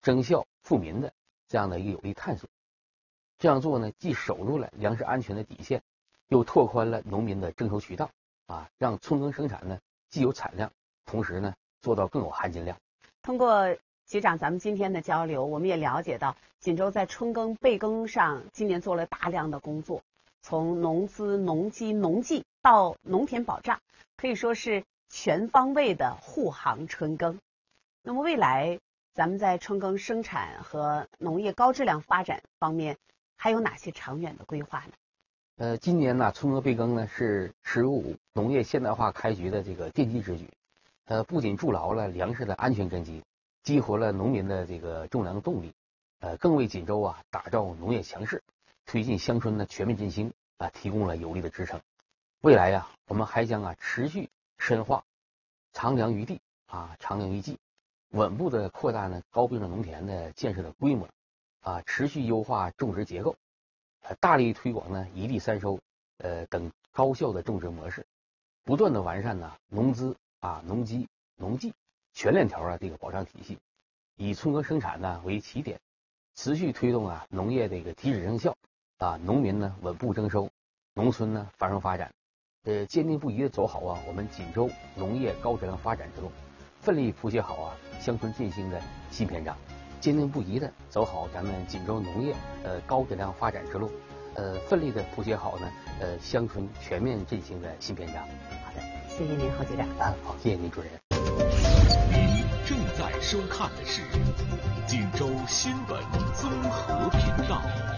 增效富民的这样的一个有力探索。这样做呢，既守住了粮食安全的底线，又拓宽了农民的征收渠道让春耕生产呢既有产量，同时呢做到更有含金量。 通过局长咱们今天的交流，我们也了解到锦州在春耕备耕上今年做了大量的工作，从农资、农机、农技到农田保障，可以说是全方位的护航春耕。那么未来咱们在春耕生产和农业高质量发展方面还有哪些长远的规划呢？ 今年呢，春耕备耕呢是“十五”农业现代化开局的这个奠基之举。不仅筑牢了粮食的安全根基，激活了农民的这个种粮动力，更为锦州打造农业强势，推进乡村的全面振兴提供了有力的支撑。未来我们还将持续深化长粮于地长粮于技，稳步的扩大呢高标准农田的建设的规模持续优化种植结构，大力推广呢一地三收等高效的种植模式，不断的完善呢农资农机农技全链条这个保障体系，以春耕生产呢为起点，持续推动农业这个提质增效农民呢稳步增收，农村呢繁荣发展。坚定不移的走好我们锦州农业高质量发展之路，奋力谱写好乡村振兴的新篇章。坚定不移的走好咱们锦州农业高质量发展之路，奋力的谱写好呢乡村全面振兴的新篇章。好的， 谢谢您，侯局长。 好，谢谢您，主任。 您正在收看的是锦州新闻综合频道。